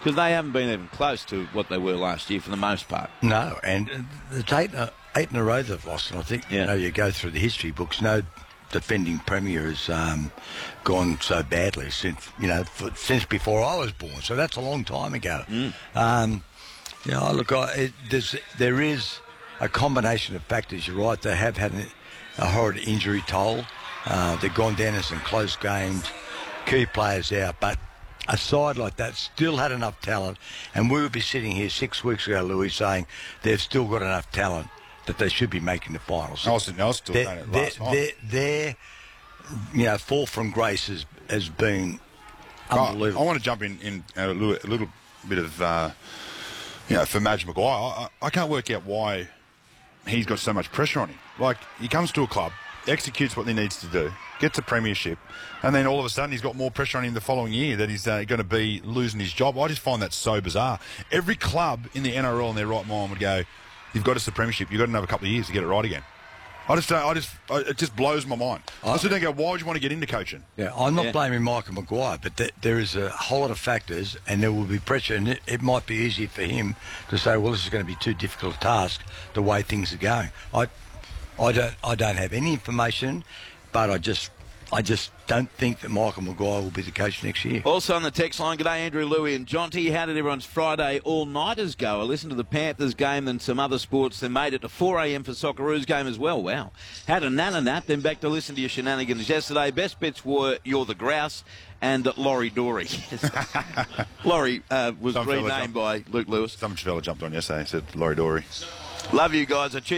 Because they haven't been even close to what they were last year for the most part. No, and it's eight in a row they've lost. And I think, you go through the history books, no defending premier has gone so badly since, since before I was born. So that's a long time ago. Look, there is a combination of factors. You're right, they have had a horrid injury toll. They've gone down in some close games, key players out, but a side like that still had enough talent, and we would be sitting here 6 weeks ago, Louis, saying they've still got enough talent that they should be making the finals. I was still saying it last night. Their fall from grace has been unbelievable. I want to jump in a little bit of, for Madge Maguire. I can't work out why he's got so much pressure on him. Like, he comes to a club, executes what he needs to do, gets a premiership, and then all of a sudden he's got more pressure on him the following year that he's going to be losing his job. I just find that so bizarre. Every club in the NRL in their right mind would go, you've got us the premiership, you've got another couple of years to get it right again. It just blows my mind. I still don't go, why would you want to get into coaching? Yeah, I'm not blaming Michael Maguire, but there is a whole lot of factors, and there will be pressure, and it might be easy for him to say, well, this is going to be too difficult a task the way things are going. I don't have any information, but I just don't think that Michael Maguire will be the coach next year. Also on the text line, g'day Andrew, Louie and Jonty. How did everyone's Friday all-nighters go? I listened to the Panthers game and some other sports, then made it to 4 a.m. for Socceroos game as well. Wow. Had a nap, then back to listen to your shenanigans yesterday. Best bits were You're the Grouse and Laurie Dory. Laurie was renamed by Luke Lewis. Some fella jumped on yesterday and said Laurie Dory. Love you guys.